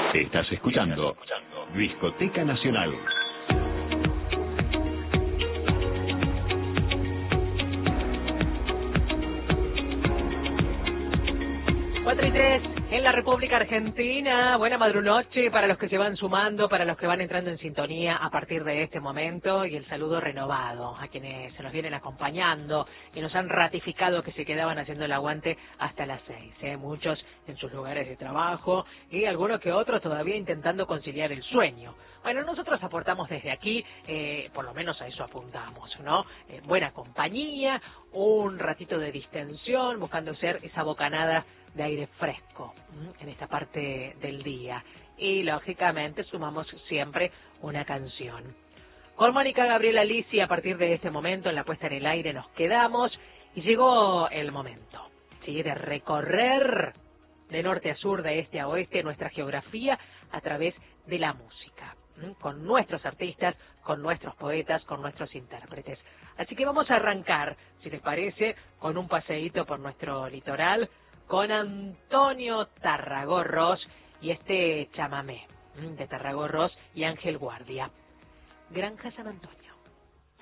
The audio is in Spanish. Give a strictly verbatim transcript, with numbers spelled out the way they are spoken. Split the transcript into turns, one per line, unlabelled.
Estás escuchando Discoteca Nacional.
cuatro y tres en la República Argentina. Buena madrunoche para los que se van sumando, para los que van entrando en sintonía a partir de este momento, y el saludo renovado a quienes se nos vienen acompañando y nos han ratificado que se quedaban haciendo el aguante hasta las seis, ¿eh? Muchos en sus lugares de trabajo y algunos que otros todavía intentando conciliar el sueño. Bueno, nosotros aportamos desde aquí, eh, por lo menos a eso apuntamos, ¿no? Eh, buena compañía, un ratito de distensión, buscando ser esa bocanada de aire fresco ¿m? en esta parte del día. Y lógicamente sumamos siempre una canción. Con Mónica Gabriela Lisi, a partir de este momento, en la puesta en el aire nos quedamos y llegó el momento, ¿sí?, de recorrer de norte a sur, de este a oeste, nuestra geografía a través de la música, ¿m? con nuestros artistas, con nuestros poetas, con nuestros intérpretes. Así que vamos a arrancar, si les parece, con un paseíto por nuestro litoral, con Antonio Tarragorros y este chamamé de Tarragorros y Ángel Guardia. Granja San Antonio.